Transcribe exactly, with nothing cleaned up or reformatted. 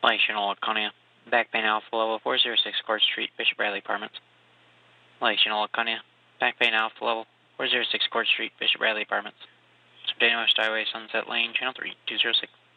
Light Channel Laconia. Back Bay Alpha Level four oh six Court Street, Bishop Bradley Apartments. Light Channel Laconia. Back Bay Alpha Level four oh six Court Street, Bishop Bradley Apartments. Dana West Highway, Sunset Lane, Channel three two zero six.